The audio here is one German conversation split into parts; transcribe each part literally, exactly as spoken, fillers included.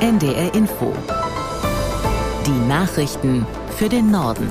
N D R Info. Die Nachrichten für den Norden.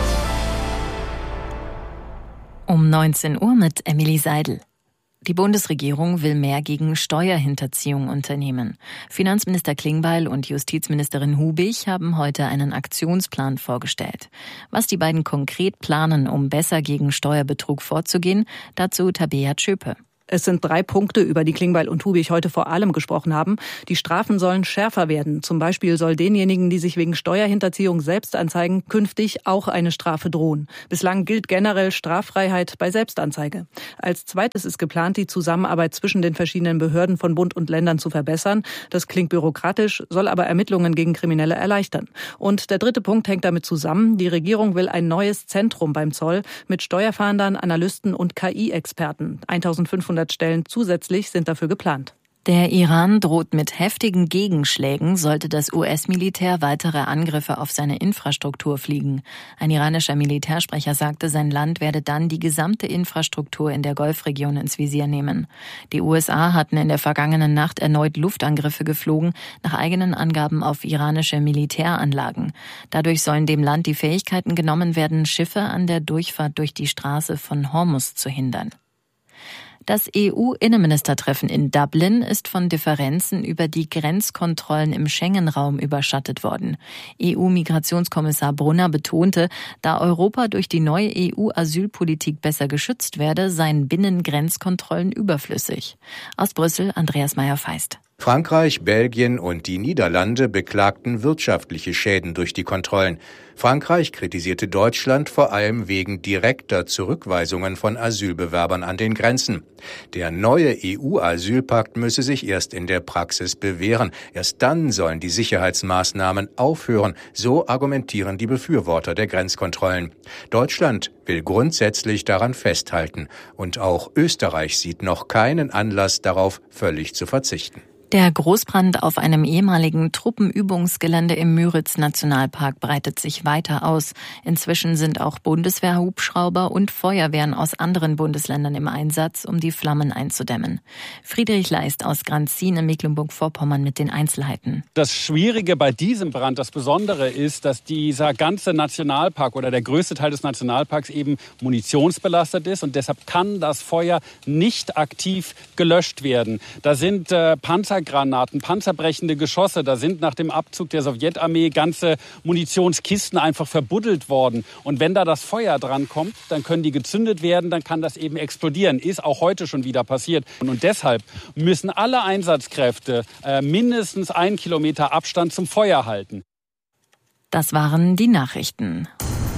Um neunzehn Uhr mit Emily Seidel. Die Bundesregierung will mehr gegen Steuerhinterziehung unternehmen. Finanzminister Klingbeil und Justizministerin Hubig haben heute einen Aktionsplan vorgestellt. Was die beiden konkret planen, um besser gegen Steuerbetrug vorzugehen, dazu Tabea Tschöpe. Es sind drei Punkte, über die Klingbeil und Hubig heute vor allem gesprochen haben. Die Strafen sollen schärfer werden. Zum Beispiel soll denjenigen, die sich wegen Steuerhinterziehung selbst anzeigen, künftig auch eine Strafe drohen. Bislang gilt generell Straffreiheit bei Selbstanzeige. Als zweites ist geplant, die Zusammenarbeit zwischen den verschiedenen Behörden von Bund und Ländern zu verbessern. Das klingt bürokratisch, soll aber Ermittlungen gegen Kriminelle erleichtern. Und der dritte Punkt hängt damit zusammen. Die Regierung will ein neues Zentrum beim Zoll mit Steuerfahndern, Analysten und K I-Experten. eintausendfünfhundert Stellen zusätzlich sind dafür geplant. Der Iran droht mit heftigen Gegenschlägen, sollte das U S-Militär weitere Angriffe auf seine Infrastruktur fliegen. Ein iranischer Militärsprecher sagte, sein Land werde dann die gesamte Infrastruktur in der Golfregion ins Visier nehmen. Die U S A hatten in der vergangenen Nacht erneut Luftangriffe geflogen, nach eigenen Angaben auf iranische Militäranlagen. Dadurch sollen dem Land die Fähigkeiten genommen werden, Schiffe an der Durchfahrt durch die Straße von Hormuz zu hindern. Das E U-Innenministertreffen in Dublin ist von Differenzen über die Grenzkontrollen im Schengen-Raum überschattet worden. E U-Migrationskommissar Brunner betonte, da Europa durch die neue E U-Asylpolitik besser geschützt werde, seien Binnengrenzkontrollen überflüssig. Aus Brüssel Andreas Meyer-Feist. Frankreich, Belgien und die Niederlande beklagten wirtschaftliche Schäden durch die Kontrollen. Frankreich kritisierte Deutschland vor allem wegen direkter Zurückweisungen von Asylbewerbern an den Grenzen. Der neue E U-Asylpakt müsse sich erst in der Praxis bewähren. Erst dann sollen die Sicherheitsmaßnahmen aufhören, so argumentieren die Befürworter der Grenzkontrollen. Deutschland will grundsätzlich daran festhalten. Und auch Österreich sieht noch keinen Anlass darauf, völlig zu verzichten. Der Großbrand auf einem ehemaligen Truppenübungsgelände im Müritz-Nationalpark breitet sich weiter aus. Inzwischen sind auch Bundeswehrhubschrauber und Feuerwehren aus anderen Bundesländern im Einsatz, um die Flammen einzudämmen. Friedrich Leist aus Granzin in Mecklenburg-Vorpommern mit den Einzelheiten. Das Schwierige bei diesem Brand, das Besondere ist, dass dieser ganze Nationalpark oder der größte Teil des Nationalparks eben munitionsbelastet ist und deshalb kann das Feuer nicht aktiv gelöscht werden. Da sind äh, Panzer Granaten, panzerbrechende Geschosse. Da sind nach dem Abzug der Sowjetarmee ganze Munitionskisten einfach verbuddelt worden. Und wenn da das Feuer dran kommt, dann können die gezündet werden, dann kann das eben explodieren. Ist auch heute schon wieder passiert. Und deshalb müssen alle Einsatzkräfte äh, mindestens einen Kilometer Abstand zum Feuer halten. Das waren die Nachrichten.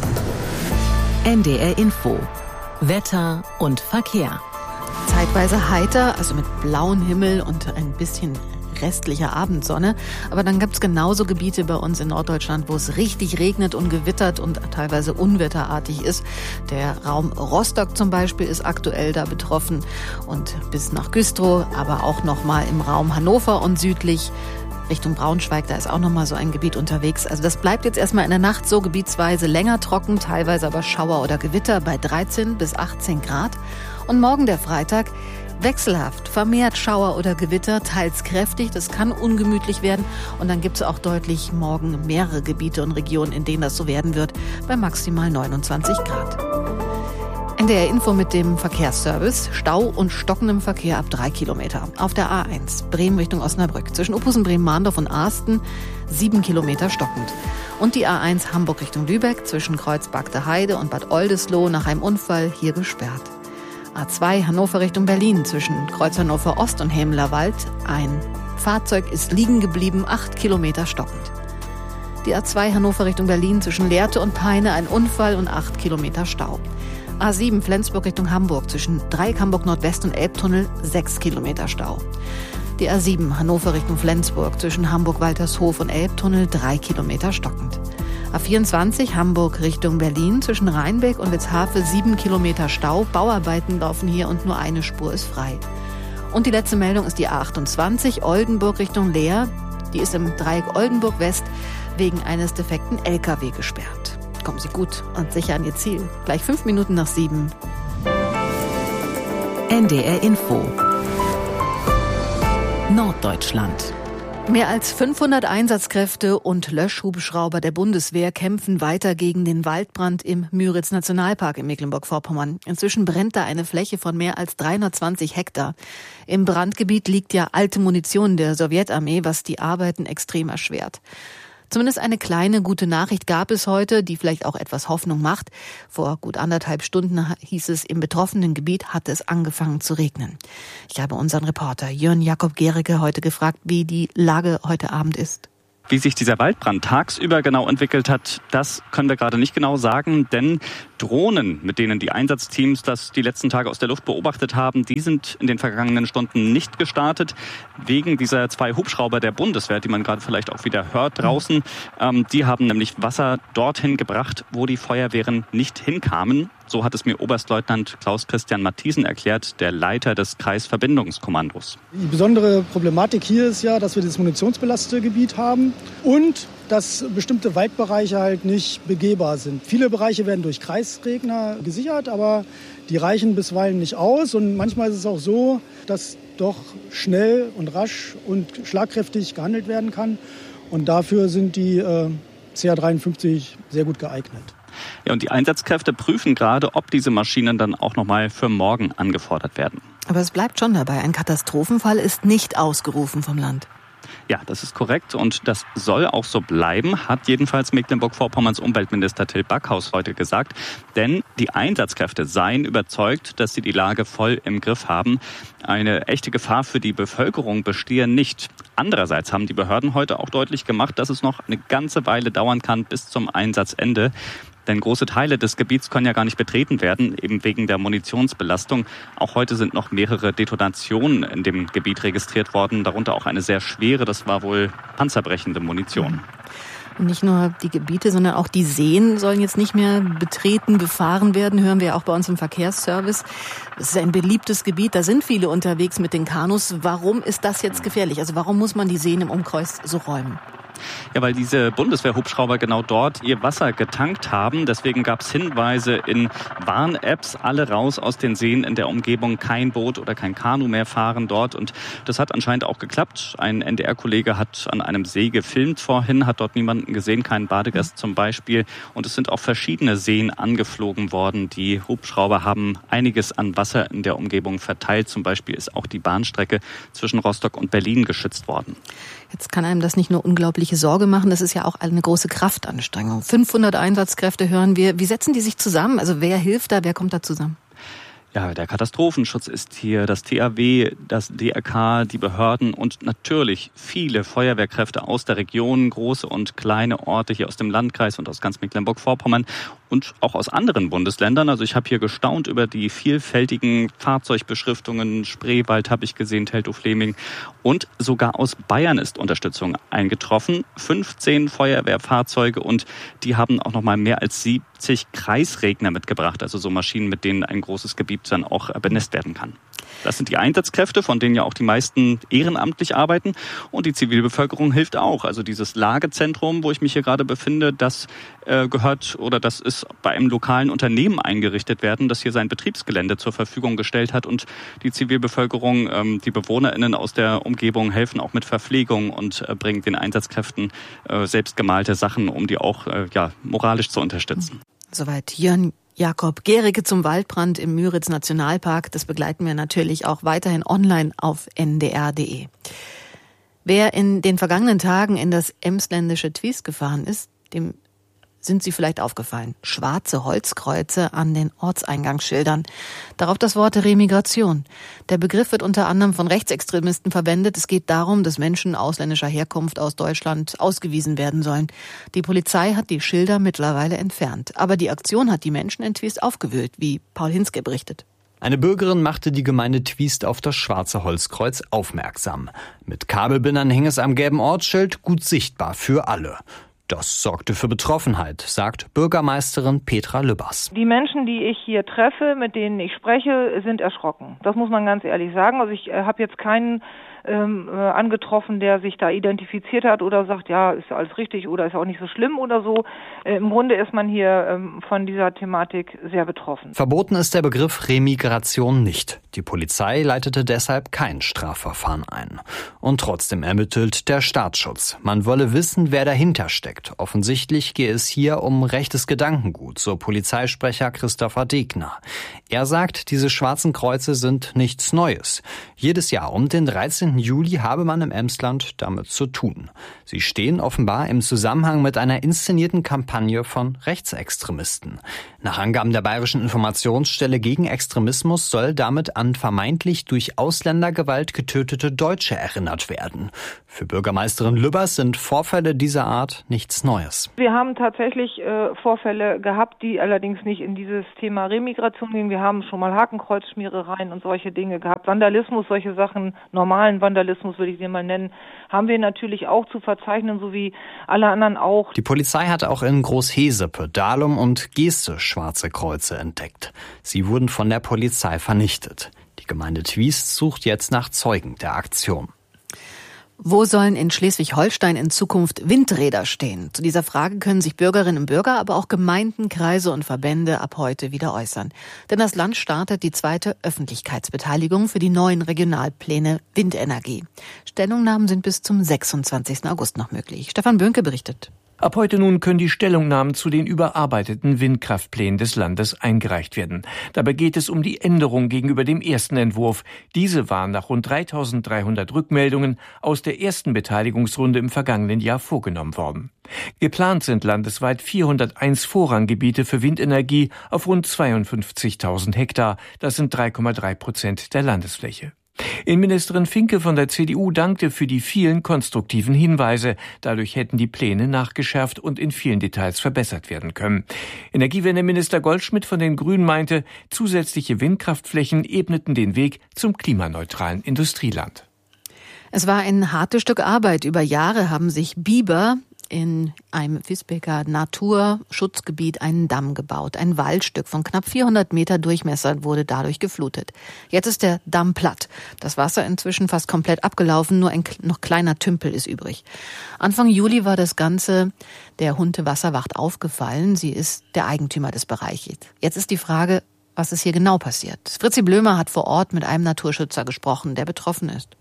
N D R Info. Wetter und Verkehr. Zeitweise heiter, also mit blauem Himmel und ein bisschen restlicher Abendsonne. Aber dann gibt es genauso Gebiete bei uns in Norddeutschland, wo es richtig regnet und gewittert und teilweise unwetterartig ist. Der Raum Rostock zum Beispiel ist aktuell da betroffen und bis nach Güstrow, aber auch noch mal im Raum Hannover und südlich Richtung Braunschweig, da ist auch noch mal so ein Gebiet unterwegs. Also das bleibt jetzt erstmal in der Nacht so gebietsweise länger trocken, teilweise aber Schauer oder Gewitter bei dreizehn bis achtzehn Grad. Und morgen der Freitag wechselhaft, vermehrt Schauer oder Gewitter, teils kräftig, das kann ungemütlich werden. Und dann gibt es auch deutlich morgen mehrere Gebiete und Regionen, in denen das so werden wird, bei maximal neunundzwanzig Grad. N D R Info mit dem Verkehrsservice. Stau und stockendem Verkehr ab drei Kilometer. Auf der A eins, Bremen Richtung Osnabrück. Zwischen Uphusen, Bremen-Mahndorf und Asten, sieben Kilometer stockend. Und die A eins Hamburg Richtung Lübeck, zwischen Kreuzberg Heide und Bad Oldesloe nach einem Unfall hier gesperrt. A zwei Hannover Richtung Berlin, zwischen Kreuz Hannover Ost und Hämeler Wald. Ein Fahrzeug ist liegen geblieben, acht Kilometer stockend. Die A zwei Hannover Richtung Berlin, zwischen Lehrte und Peine, ein Unfall und acht Kilometer Stau. A sieben Flensburg Richtung Hamburg, zwischen Dreieck Hamburg Nordwest und Elbtunnel, sechs Kilometer Stau. Die A sieben Hannover Richtung Flensburg, zwischen Hamburg-Waltershof und Elbtunnel, drei Kilometer stockend. A vierundzwanzig Hamburg Richtung Berlin, zwischen Rheinbeck und Witzhafe, sieben Kilometer Stau. Bauarbeiten laufen hier und nur eine Spur ist frei. Und die letzte Meldung ist die A achtundzwanzig Oldenburg Richtung Leer. Die ist im Dreieck Oldenburg West wegen eines defekten L K W gesperrt. Kommen Sie gut und sicher an Ihr Ziel. Gleich fünf Minuten nach sieben. N D R Info. Norddeutschland. Mehr als fünfhundert Einsatzkräfte und Löschhubschrauber der Bundeswehr kämpfen weiter gegen den Waldbrand im Müritz-Nationalpark in Mecklenburg-Vorpommern. Inzwischen brennt da eine Fläche von mehr als dreihundertzwanzig Hektar. Im Brandgebiet liegt ja alte Munition der Sowjetarmee, was die Arbeiten extrem erschwert. Zumindest eine kleine gute Nachricht gab es heute, die vielleicht auch etwas Hoffnung macht. Vor gut anderthalb Stunden hieß es, im betroffenen Gebiet hat es angefangen zu regnen. Ich habe unseren Reporter Jörn Jakob Gericke heute gefragt, wie die Lage heute Abend ist. Wie sich dieser Waldbrand tagsüber genau entwickelt hat, das können wir gerade nicht genau sagen, denn Drohnen, mit denen die Einsatzteams das die letzten Tage aus der Luft beobachtet haben, die sind in den vergangenen Stunden nicht gestartet. Wegen dieser zwei Hubschrauber der Bundeswehr, die man gerade vielleicht auch wieder hört draußen, ähm, die haben nämlich Wasser dorthin gebracht, wo die Feuerwehren nicht hinkamen. So hat es mir Oberstleutnant Klaus-Christian Mathiesen erklärt, der Leiter des Kreisverbindungskommandos. Die besondere Problematik hier ist ja, dass wir das munitionsbelastete Gebiet haben und dass bestimmte Waldbereiche halt nicht begehbar sind. Viele Bereiche werden durch Kreisregner gesichert, aber die reichen bisweilen nicht aus. Und manchmal ist es auch so, dass doch schnell und rasch und schlagkräftig gehandelt werden kann. Und dafür sind die äh, C H dreiundfünfzig sehr gut geeignet. Ja, und die Einsatzkräfte prüfen gerade, ob diese Maschinen dann auch nochmal für morgen angefordert werden. Aber es bleibt schon dabei, ein Katastrophenfall ist nicht ausgerufen vom Land. Ja, das ist korrekt und das soll auch so bleiben, hat jedenfalls Mecklenburg-Vorpommerns Umweltminister Till Backhaus heute gesagt. Denn die Einsatzkräfte seien überzeugt, dass sie die Lage voll im Griff haben. Eine echte Gefahr für die Bevölkerung bestehe nicht. Andererseits haben die Behörden heute auch deutlich gemacht, dass es noch eine ganze Weile dauern kann bis zum Einsatzende. Denn große Teile des Gebiets können ja gar nicht betreten werden, eben wegen der Munitionsbelastung. Auch heute sind noch mehrere Detonationen in dem Gebiet registriert worden, darunter auch eine sehr schwere, das war wohl panzerbrechende Munition. Und nicht nur die Gebiete, sondern auch die Seen sollen jetzt nicht mehr betreten, befahren werden, hören wir auch bei uns im Verkehrsservice. Es ist ein beliebtes Gebiet, da sind viele unterwegs mit den Kanus. Warum ist das jetzt gefährlich? Also warum muss man die Seen im Umkreis so räumen? Ja, weil diese Bundeswehrhubschrauber genau dort ihr Wasser getankt haben. Deswegen gab es Hinweise in Warn-Apps, alle raus aus den Seen in der Umgebung, kein Boot oder kein Kanu mehr fahren dort. Und das hat anscheinend auch geklappt. Ein N D R-Kollege hat an einem See gefilmt vorhin, hat dort niemanden gesehen, keinen Badegast zum Beispiel. Und es sind auch verschiedene Seen angeflogen worden. Die Hubschrauber haben einiges an Wasser in der Umgebung verteilt. Zum Beispiel ist auch die Bahnstrecke zwischen Rostock und Berlin geschützt worden. Jetzt kann einem das nicht nur unglaubliche Sorge machen, das ist ja auch eine große Kraftanstrengung. fünfhundert Einsatzkräfte hören wir. Wie setzen die sich zusammen? Also wer hilft da, wer kommt da zusammen? Ja, der Katastrophenschutz ist hier, das T H W, das D R K, die Behörden und natürlich viele Feuerwehrkräfte aus der Region, große und kleine Orte hier aus dem Landkreis und aus ganz Mecklenburg-Vorpommern und auch aus anderen Bundesländern. Also ich habe hier gestaunt über die vielfältigen Fahrzeugbeschriftungen. Spreewald habe ich gesehen, Teltow-Fleming. Und sogar aus Bayern ist Unterstützung eingetroffen. fünfzehn Feuerwehrfahrzeuge und die haben auch noch mal mehr als siebzig Kreisregner mitgebracht. Also so Maschinen, mit denen ein großes Gebiet dann auch benässt werden kann. Das sind die Einsatzkräfte, von denen ja auch die meisten ehrenamtlich arbeiten. Und die Zivilbevölkerung hilft auch. Also dieses Lagezentrum, wo ich mich hier gerade befinde, das äh, gehört oder das ist bei einem lokalen Unternehmen eingerichtet werden, das hier sein Betriebsgelände zur Verfügung gestellt hat. Und die Zivilbevölkerung, ähm, die BewohnerInnen aus der Umgebung helfen auch mit Verpflegung und äh, bringen den Einsatzkräften äh, selbstgemalte Sachen, um die auch äh, ja, moralisch zu unterstützen. Soweit Jörn Jakob Gericke zum Waldbrand im Müritz-Nationalpark. Das begleiten wir natürlich auch weiterhin online auf n d r punkt d e. Wer in den vergangenen Tagen in das emsländische Twies gefahren ist, dem sind Sie vielleicht aufgefallen. Schwarze Holzkreuze an den Ortseingangsschildern. Darauf das Wort Remigration. Der Begriff wird unter anderem von Rechtsextremisten verwendet. Es geht darum, dass Menschen ausländischer Herkunft aus Deutschland ausgewiesen werden sollen. Die Polizei hat die Schilder mittlerweile entfernt. Aber die Aktion hat die Menschen in Twiest aufgewühlt, wie Paul Hinske berichtet. Eine Bürgerin machte die Gemeinde Twiest auf das schwarze Holzkreuz aufmerksam. Mit Kabelbindern hing es am gelben Ortsschild gut sichtbar für alle. Das sorgte für Betroffenheit, sagt Bürgermeisterin Petra Lübbers. Die Menschen, die ich hier treffe, mit denen ich spreche, sind erschrocken. Das muss man ganz ehrlich sagen. Also ich äh, habe jetzt keinen ähm, äh, angetroffen, der sich da identifiziert hat oder sagt, ja, ist ja alles richtig oder ist auch nicht so schlimm oder so. Äh, Im Grunde ist man hier ähm, von dieser Thematik sehr betroffen. Verboten ist der Begriff Remigration nicht. Die Polizei leitete deshalb kein Strafverfahren ein. Und trotzdem ermittelt der Staatsschutz. Man wolle wissen, wer dahinter steckt. Offensichtlich gehe es hier um rechtes Gedankengut, so Polizeisprecher Christopher Degner. Er sagt, diese schwarzen Kreuze sind nichts Neues. Jedes Jahr um den dreizehnten Juli habe man im Emsland damit zu tun. Sie stehen offenbar im Zusammenhang mit einer inszenierten Kampagne von Rechtsextremisten. Nach Angaben der Bayerischen Informationsstelle gegen Extremismus soll damit an vermeintlich durch Ausländergewalt getötete Deutsche erinnert werden. Für Bürgermeisterin Lübbers sind Vorfälle dieser Art nichts Neues. Wir haben tatsächlich äh, Vorfälle gehabt, die allerdings nicht in dieses Thema Remigration gehen. Wir haben schon mal Hakenkreuzschmierereien und solche Dinge gehabt. Vandalismus, solche Sachen, normalen Vandalismus würde ich sie mal nennen, haben wir natürlich auch zu verzeichnen, so wie alle anderen auch. Die Polizei hat auch in Großhesepe, Dahlum und Geeste schwarze Kreuze entdeckt. Sie wurden von der Polizei vernichtet. Die Gemeinde Twiest sucht jetzt nach Zeugen der Aktion. Wo sollen in Schleswig-Holstein in Zukunft Windräder stehen? Zu dieser Frage können sich Bürgerinnen und Bürger, aber auch Gemeinden, Kreise und Verbände ab heute wieder äußern. Denn das Land startet die zweite Öffentlichkeitsbeteiligung für die neuen Regionalpläne Windenergie. Stellungnahmen sind bis zum sechsundzwanzigsten August noch möglich. Stefan Böhnke berichtet. Ab heute nun können die Stellungnahmen zu den überarbeiteten Windkraftplänen des Landes eingereicht werden. Dabei geht es um die Änderung gegenüber dem ersten Entwurf. Diese waren nach rund dreitausenddreihundert Rückmeldungen aus der ersten Beteiligungsrunde im vergangenen Jahr vorgenommen worden. Geplant sind landesweit vierhunderteins Vorranggebiete für Windenergie auf rund zweiundfünfzigtausend Hektar. Das sind drei Komma drei Prozent der Landesfläche. Innenministerin Finke von der C D U dankte für die vielen konstruktiven Hinweise. Dadurch hätten die Pläne nachgeschärft und in vielen Details verbessert werden können. Energiewendeminister Goldschmidt von den Grünen meinte, zusätzliche Windkraftflächen ebneten den Weg zum klimaneutralen Industrieland. Es war ein hartes Stück Arbeit. Über Jahre haben sich Biber in einem Visbeker Naturschutzgebiet einen Damm gebaut. Ein Waldstück von knapp vierhundert Meter Durchmesser wurde dadurch geflutet. Jetzt ist der Damm platt. Das Wasser inzwischen fast komplett abgelaufen, nur ein noch kleiner Tümpel ist übrig. Anfang Juli war das Ganze der Hunte Wasserwacht aufgefallen. Sie ist der Eigentümer des Bereiches. Jetzt ist die Frage, was ist hier genau passiert? Fritzi Blömer hat vor Ort mit einem Naturschützer gesprochen, der betroffen ist.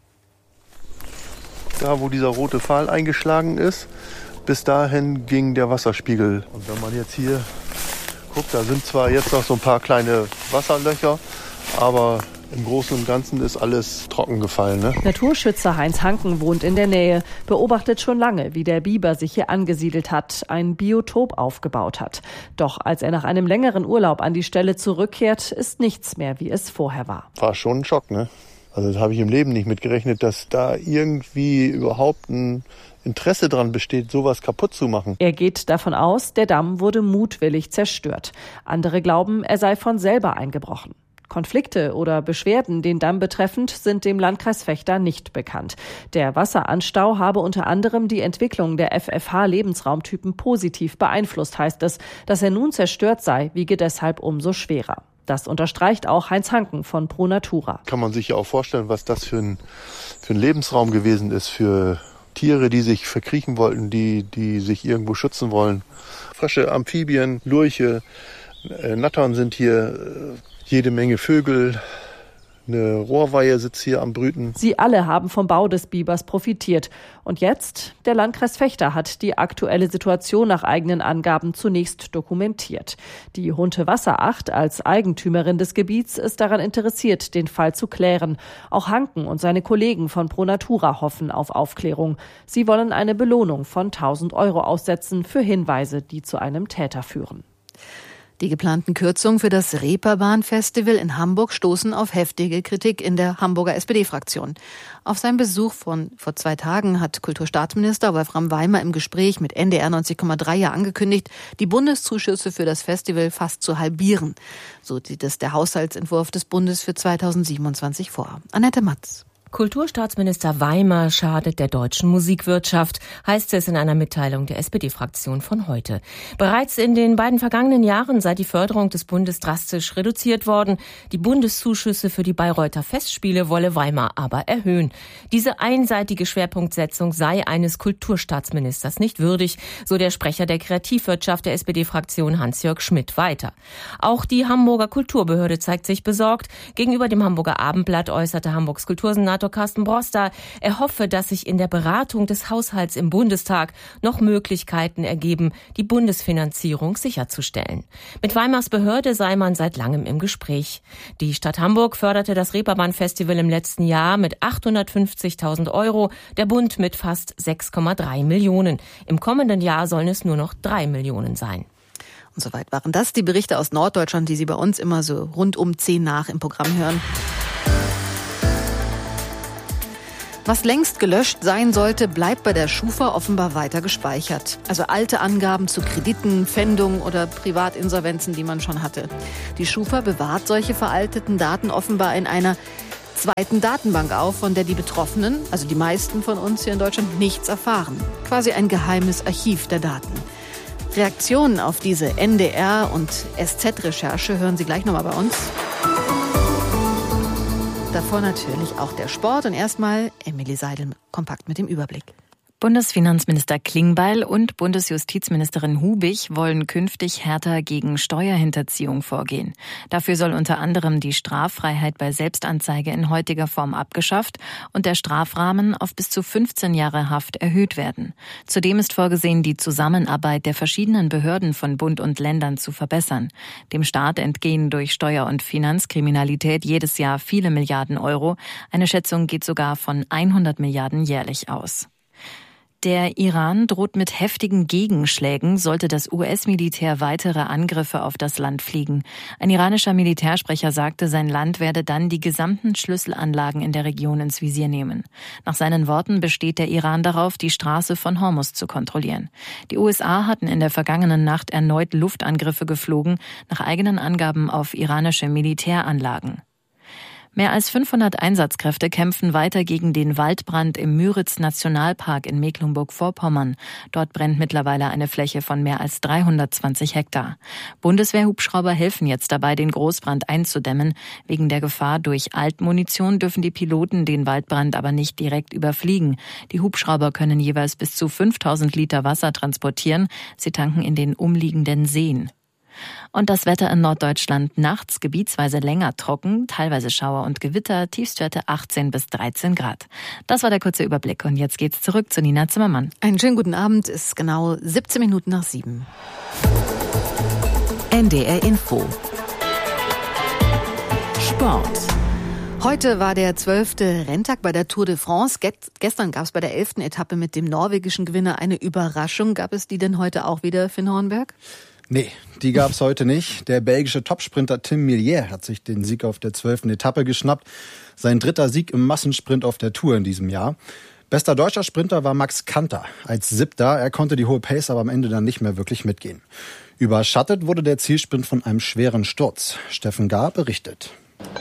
Da, wo dieser rote Pfahl eingeschlagen ist, bis dahin ging der Wasserspiegel. Und wenn man jetzt hier guckt, da sind zwar jetzt noch so ein paar kleine Wasserlöcher, aber im Großen und Ganzen ist alles trocken gefallen. Ne? Naturschützer Heinz Hanken wohnt in der Nähe, beobachtet schon lange, wie der Biber sich hier angesiedelt hat, ein Biotop aufgebaut hat. Doch als er nach einem längeren Urlaub an die Stelle zurückkehrt, ist nichts mehr, wie es vorher war. War schon ein Schock, ne? Also das habe ich im Leben nicht mitgerechnet, dass da irgendwie überhaupt ein Interesse dran besteht, sowas kaputt zu machen. Er geht davon aus, der Damm wurde mutwillig zerstört. Andere glauben, er sei von selber eingebrochen. Konflikte oder Beschwerden den Damm betreffend sind dem Landkreis Vechta nicht bekannt. Der Wasseranstau habe unter anderem die Entwicklung der F F H-Lebensraumtypen positiv beeinflusst, heißt es. Dass er nun zerstört sei, wiege deshalb umso schwerer. Das unterstreicht auch Heinz Hanken von Pro Natura. Kann man sich ja auch vorstellen, was das für ein, für ein Lebensraum gewesen ist für Tiere, die sich verkriechen wollten, die, die sich irgendwo schützen wollen. Frösche, Amphibien, Lurche, äh, Nattern sind hier, äh, jede Menge Vögel. Eine Rohrweihe sitzt hier am Brüten. Sie alle haben vom Bau des Bibers profitiert. Und jetzt? Der Landkreis Vechta hat die aktuelle Situation nach eigenen Angaben zunächst dokumentiert. Die Hunte Wasseracht als Eigentümerin des Gebiets ist daran interessiert, den Fall zu klären. Auch Hanken und seine Kollegen von Pro Natura hoffen auf Aufklärung. Sie wollen eine Belohnung von tausend Euro aussetzen für Hinweise, die zu einem Täter führen. Die geplanten Kürzungen für das Reeperbahn-Festival in Hamburg stoßen auf heftige Kritik in der Hamburger S P D-Fraktion. Auf seinem Besuch von vor zwei Tagen hat Kulturstaatsminister Wolfram Weimer im Gespräch mit N D R neunzig Komma drei ja angekündigt, die Bundeszuschüsse für das Festival fast zu halbieren. So sieht es der Haushaltsentwurf des Bundes für zweitausendsiebenundzwanzig vor. Annette Matz. Kulturstaatsminister Weimer schadet der deutschen Musikwirtschaft, heißt es in einer Mitteilung der S P D-Fraktion von heute. Bereits in den beiden vergangenen Jahren sei die Förderung des Bundes drastisch reduziert worden. Die Bundeszuschüsse für die Bayreuther Festspiele wolle Weimer aber erhöhen. Diese einseitige Schwerpunktsetzung sei eines Kulturstaatsministers nicht würdig, so der Sprecher der Kreativwirtschaft der S P D-Fraktion Hans-Jörg Schmidt weiter. Auch die Hamburger Kulturbehörde zeigt sich besorgt. Gegenüber dem Hamburger Abendblatt äußerte Hamburgs Kultursenator Carsten Broster, er hoffe, dass sich in der Beratung des Haushalts im Bundestag noch Möglichkeiten ergeben, die Bundesfinanzierung sicherzustellen. Mit Weimars Behörde sei man seit langem im Gespräch. Die Stadt Hamburg förderte das Reeperbahn-Festival im letzten Jahr mit achthundertfünfzigtausend Euro, der Bund mit fast sechs Komma drei Millionen. Im kommenden Jahr sollen es nur noch drei Millionen sein. Und soweit waren das die Berichte aus Norddeutschland, die Sie bei uns immer so rund um zehn nach im Programm hören. Was längst gelöscht sein sollte, bleibt bei der Schufa offenbar weiter gespeichert. Also alte Angaben zu Krediten, Pfändungen oder Privatinsolvenzen, die man schon hatte. Die Schufa bewahrt solche veralteten Daten offenbar in einer zweiten Datenbank auf, von der die Betroffenen, also die meisten von uns hier in Deutschland, nichts erfahren. Quasi ein geheimes Archiv der Daten. Reaktionen auf diese N D R- und S Z-Recherche hören Sie gleich nochmal bei uns. Davor natürlich auch der Sport und erstmal Emilie Seidel kompakt mit dem Überblick. Bundesfinanzminister Klingbeil und Bundesjustizministerin Hubig wollen künftig härter gegen Steuerhinterziehung vorgehen. Dafür soll unter anderem die Straffreiheit bei Selbstanzeige in heutiger Form abgeschafft und der Strafrahmen auf bis zu fünfzehn Jahre Haft erhöht werden. Zudem ist vorgesehen, die Zusammenarbeit der verschiedenen Behörden von Bund und Ländern zu verbessern. Dem Staat entgehen durch Steuer- und Finanzkriminalität jedes Jahr viele Milliarden Euro. Eine Schätzung geht sogar von hundert Milliarden jährlich aus. Der Iran droht mit heftigen Gegenschlägen, sollte das U S-Militär weitere Angriffe auf das Land fliegen. Ein iranischer Militärsprecher sagte, sein Land werde dann die gesamten Schlüsselanlagen in der Region ins Visier nehmen. Nach seinen Worten besteht der Iran darauf, die Straße von Hormuz zu kontrollieren. Die U S A hatten in der vergangenen Nacht erneut Luftangriffe geflogen, nach eigenen Angaben auf iranische Militäranlagen. Mehr als fünfhundert Einsatzkräfte kämpfen weiter gegen den Waldbrand im Müritz-Nationalpark in Mecklenburg-Vorpommern. Dort brennt mittlerweile eine Fläche von mehr als dreihundertzwanzig Hektar. Bundeswehrhubschrauber helfen jetzt dabei, den Großbrand einzudämmen. Wegen der Gefahr durch Altmunition dürfen die Piloten den Waldbrand aber nicht direkt überfliegen. Die Hubschrauber können jeweils bis zu fünftausend Liter Wasser transportieren. Sie tanken in den umliegenden Seen. Und das Wetter in Norddeutschland nachts gebietsweise länger trocken, teilweise Schauer und Gewitter, Tiefstwerte achtzehn bis dreizehn Grad. Das war der kurze Überblick und jetzt geht's zurück zu Nina Zimmermann. Einen schönen guten Abend, ist genau siebzehn Minuten nach sieben. N D R Info. Sport. Heute war der zwölfte Renntag bei der Tour de France. Gestern gab es bei der elften Etappe mit dem norwegischen Gewinner eine Überraschung. Gab es die denn heute auch wieder, Finn Hornberg? Nee, die gab's heute nicht. Der belgische Topsprinter Tim Merlier hat sich den Sieg auf der zwölften Etappe geschnappt. Sein dritter Sieg im Massensprint auf der Tour in diesem Jahr. Bester deutscher Sprinter war Max Kanter als Siebter. Er konnte die hohe Pace aber am Ende dann nicht mehr wirklich mitgehen. Überschattet wurde der Zielsprint von einem schweren Sturz. Steffen Gahr berichtet.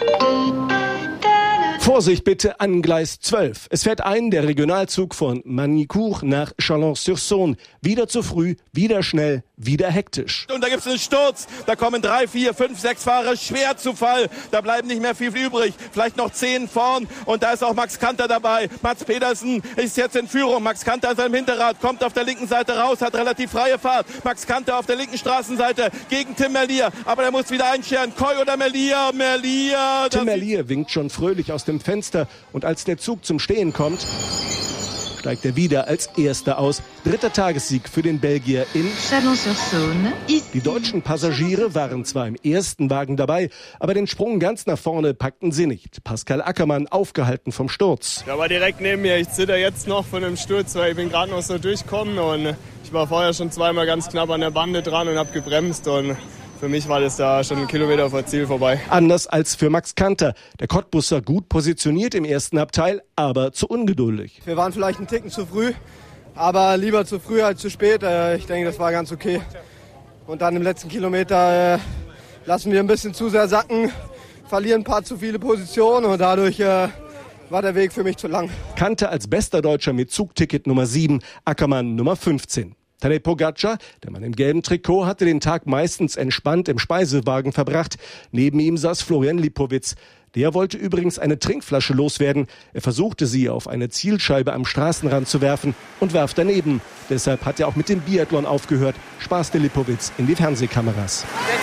Vorsicht bitte an Gleis zwölf. Es fährt ein der Regionalzug von Magny-Cours nach Chalon-sur-Saône. Wieder zu früh, wieder schnell, wieder hektisch. Und da gibt es einen Sturz. Da kommen drei, vier, fünf, sechs Fahrer schwer zu Fall. Da bleiben nicht mehr viel übrig. Vielleicht noch zehn vorn. Und da ist auch Max Kanter dabei. Mats Pedersen ist jetzt in Führung. Max Kanter ist am Hinterrad, kommt auf der linken Seite raus, hat relativ freie Fahrt. Max Kanter auf der linken Straßenseite gegen Tim Merlier. Aber der muss wieder einscheren. Koi oder Merlier? Merlier. Tim Merlier winkt schon fröhlich aus dem Fenster und als der Zug zum Stehen kommt, steigt er wieder als Erster aus. Dritter Tagessieg für den Belgier in Chalon-sur-Saône. Die deutschen Passagiere waren zwar im ersten Wagen dabei, aber den Sprung ganz nach vorne packten sie nicht. Pascal Ackermann aufgehalten vom Sturz. Der war direkt neben mir. Ich zitter jetzt noch von dem Sturz, weil ich bin gerade noch so durchgekommen und ich war vorher schon zweimal ganz knapp an der Bande dran und habe gebremst und für mich war das da schon ein Kilometer vor Ziel vorbei. Anders als für Max Kanter. Der Cottbusser gut positioniert im ersten Abteil, aber zu ungeduldig. Wir waren vielleicht einen Ticken zu früh, aber lieber zu früh als zu spät. Ich denke, das war ganz okay. Und dann im letzten Kilometer lassen wir ein bisschen zu sehr sacken, verlieren ein paar zu viele Positionen und dadurch war der Weg für mich zu lang. Kante als bester Deutscher mit Zugticket Nummer sieben, Ackermann Nummer fünfzehn. Tadej Pogačar, der Mann im gelben Trikot, hatte den Tag meistens entspannt im Speisewagen verbracht. Neben ihm saß Florian Lipowitz. Der wollte übrigens eine Trinkflasche loswerden. Er versuchte sie auf eine Zielscheibe am Straßenrand zu werfen und warf daneben. Deshalb hat er auch mit dem Biathlon aufgehört, spaßte Lipowitz in die Fernsehkameras.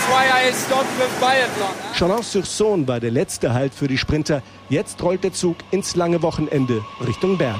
Chalon-sur-Saône war der letzte Halt für die Sprinter. Jetzt rollt der Zug ins lange Wochenende Richtung Berge.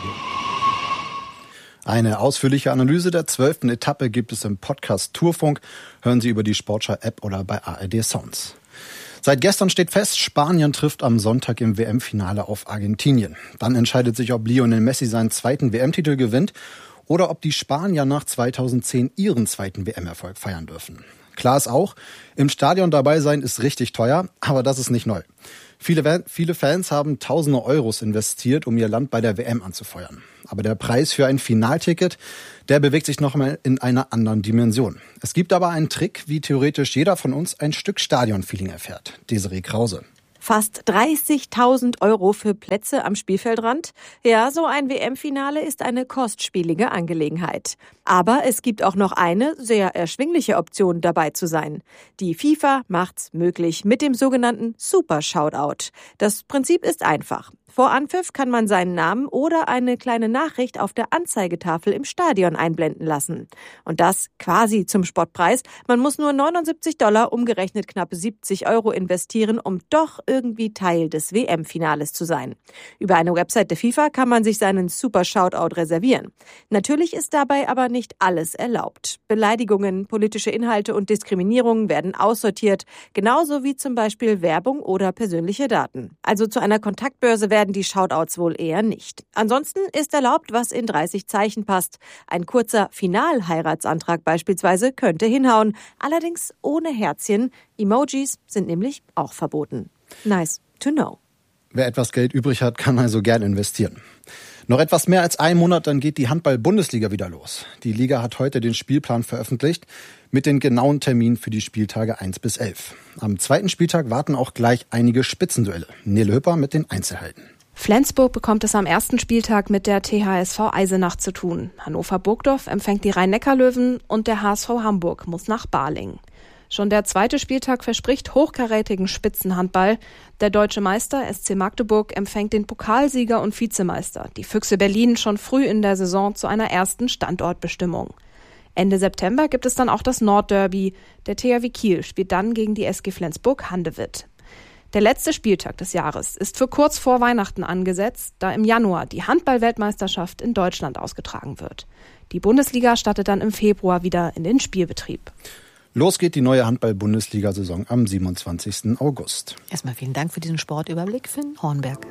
Eine ausführliche Analyse der zwölften Etappe gibt es im Podcast Tourfunk. Hören Sie über die Sportschau-App oder bei A R D Sounds. Seit gestern steht fest, Spanien trifft am Sonntag im W M-Finale auf Argentinien. Dann entscheidet sich, ob Lionel Messi seinen zweiten W M-Titel gewinnt oder ob die Spanier nach zweitausendzehn ihren zweiten W M-Erfolg feiern dürfen. Klar ist auch, im Stadion dabei sein ist richtig teuer, aber das ist nicht neu. Viele, viele Fans haben tausende Euros investiert, um ihr Land bei der W M anzufeuern. Aber der Preis für ein Finalticket, der bewegt sich noch mal in einer anderen Dimension. Es gibt aber einen Trick, wie theoretisch jeder von uns ein Stück Stadionfeeling erfährt. Desiree Krause. Fast dreißigtausend Euro für Plätze am Spielfeldrand? Ja, so ein W M-Finale ist eine kostspielige Angelegenheit. Aber es gibt auch noch eine sehr erschwingliche Option, dabei zu sein. Die FIFA macht's möglich mit dem sogenannten Super Shoutout. Das Prinzip ist einfach. Vor Anpfiff kann man seinen Namen oder eine kleine Nachricht auf der Anzeigetafel im Stadion einblenden lassen. Und das quasi zum Spottpreis. Man muss nur neunundsiebzig Dollar, umgerechnet knapp siebzig Euro investieren, um doch irgendwie Teil des W M-Finales zu sein. Über eine Website der FIFA kann man sich seinen Super Shoutout reservieren. Natürlich ist dabei aber nicht alles erlaubt. Beleidigungen, politische Inhalte und Diskriminierung werden aussortiert, genauso wie zum Beispiel Werbung oder persönliche Daten. Also zu einer Kontaktbörse werden die Shoutouts wohl eher nicht. Ansonsten ist erlaubt, was in dreißig Zeichen passt. Ein kurzer Finalheiratsantrag beispielsweise könnte hinhauen, allerdings ohne Herzchen. Emojis sind nämlich auch verboten. Nice to know. Wer etwas Geld übrig hat, kann also gern investieren. Noch etwas mehr als ein Monat, dann geht die Handball-Bundesliga wieder los. Die Liga hat heute den Spielplan veröffentlicht mit den genauen Terminen für die Spieltage eins bis elf. Am zweiten Spieltag warten auch gleich einige Spitzenduelle. Nele Hüpper mit den Einzelheiten. Flensburg bekommt es am ersten Spieltag mit der T H S V Eisenach zu tun. Hannover-Burgdorf empfängt die Rhein-Neckar-Löwen und der H S V Hamburg muss nach Balingen. Schon der zweite Spieltag verspricht hochkarätigen Spitzenhandball. Der deutsche Meister S C Magdeburg empfängt den Pokalsieger und Vizemeister, die Füchse Berlin, schon früh in der Saison zu einer ersten Standortbestimmung. Ende September gibt es dann auch das Nordderby. Der T H W Kiel spielt dann gegen die S G Flensburg-Handewitt. Der letzte Spieltag des Jahres ist für kurz vor Weihnachten angesetzt, da im Januar die Handball-Weltmeisterschaft in Deutschland ausgetragen wird. Die Bundesliga startet dann im Februar wieder in den Spielbetrieb. Los geht die neue Handball-Bundesliga-Saison am siebenundzwanzigsten August. Erstmal vielen Dank für diesen Sportüberblick, Finn Hornberg.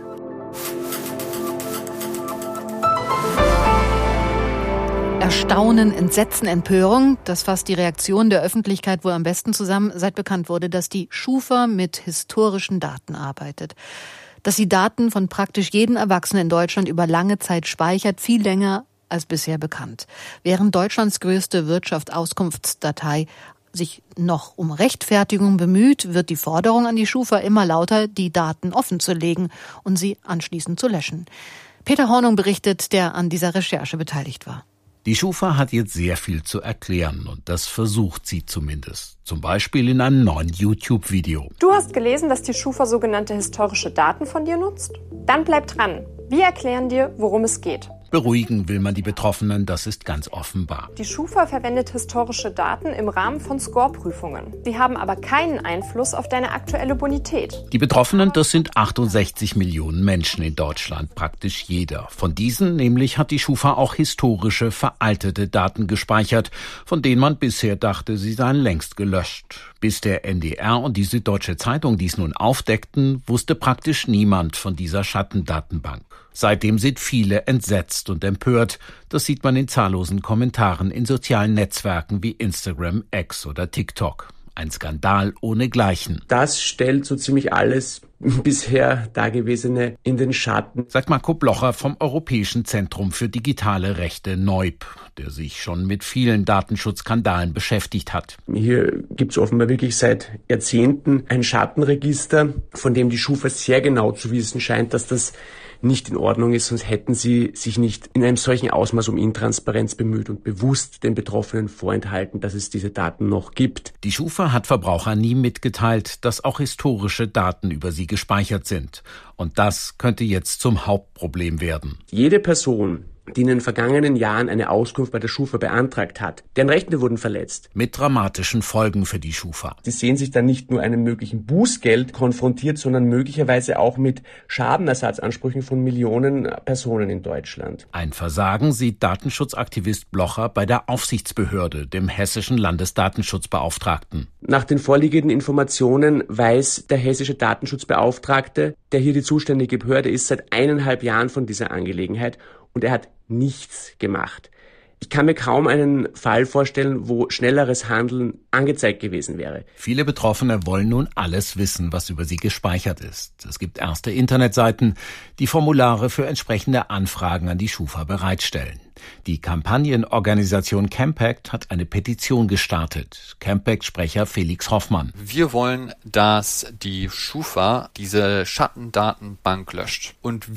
Erstaunen, Entsetzen, Empörung, das fasst die Reaktion der Öffentlichkeit wohl am besten zusammen, seit bekannt wurde, dass die Schufa mit historischen Daten arbeitet. Dass sie Daten von praktisch jedem Erwachsenen in Deutschland über lange Zeit speichert, viel länger als bisher bekannt. Während Deutschlands größte Wirtschaftsauskunftsdatei sich noch um Rechtfertigung bemüht, wird die Forderung an die Schufa immer lauter, die Daten offenzulegen und sie anschließend zu löschen. Peter Hornung berichtet, der an dieser Recherche beteiligt war. Die Schufa hat jetzt sehr viel zu erklären und das versucht sie zumindest. Zum Beispiel in einem neuen YouTube-Video. Du hast gelesen, dass die Schufa sogenannte historische Daten von dir nutzt? Dann bleib dran. Wir erklären dir, worum es geht. Beruhigen will man die Betroffenen, das ist ganz offenbar. Die Schufa verwendet historische Daten im Rahmen von Score-Prüfungen. Sie haben aber keinen Einfluss auf deine aktuelle Bonität. Die Betroffenen, das sind achtundsechzig Millionen Menschen in Deutschland, praktisch jeder. Von diesen nämlich hat die Schufa auch historische, veraltete Daten gespeichert, von denen man bisher dachte, sie seien längst gelöscht. Bis der N D R und die Süddeutsche Zeitung dies nun aufdeckten, wusste praktisch niemand von dieser Schattendatenbank. Seitdem sind viele entsetzt und empört. Das sieht man in zahllosen Kommentaren in sozialen Netzwerken wie Instagram, X oder TikTok. Ein Skandal ohnegleichen. Das stellt so ziemlich alles bisher Dagewesene in den Schatten, sagt Marco Blocher vom Europäischen Zentrum für digitale Rechte Neub, der sich schon mit vielen Datenschutzskandalen beschäftigt hat. Hier gibt es offenbar wirklich seit Jahrzehnten ein Schattenregister, von dem die Schufa sehr genau zu wissen scheint, dass das nicht in Ordnung ist, sonst hätten sie sich nicht in einem solchen Ausmaß um Intransparenz bemüht und bewusst den Betroffenen vorenthalten, dass es diese Daten noch gibt. Die Schufa hat Verbraucher nie mitgeteilt, dass auch historische Daten über sie gespeichert sind. Und das könnte jetzt zum Hauptproblem werden. Jede Person, die in den vergangenen Jahren eine Auskunft bei der Schufa beantragt hat, deren Rechte wurden verletzt. Mit dramatischen Folgen für die Schufa. Sie sehen sich dann nicht nur einem möglichen Bußgeld konfrontiert, sondern möglicherweise auch mit Schadenersatzansprüchen von Millionen Personen in Deutschland. Ein Versagen sieht Datenschutzaktivist Blocher bei der Aufsichtsbehörde, dem hessischen Landesdatenschutzbeauftragten. Nach den vorliegenden Informationen weiß der hessische Datenschutzbeauftragte, der hier die zuständige Behörde ist, seit eineinhalb Jahren von dieser Angelegenheit. Und er hat nichts gemacht. Ich kann mir kaum einen Fall vorstellen, wo schnelleres Handeln angezeigt gewesen wäre. Viele Betroffene wollen nun alles wissen, was über sie gespeichert ist. Es gibt erste Internetseiten, die Formulare für entsprechende Anfragen an die Schufa bereitstellen. Die Kampagnenorganisation Campact hat eine Petition gestartet. Campact-Sprecher Felix Hoffmann. Wir wollen, dass die Schufa diese Schattendatenbank löscht. Und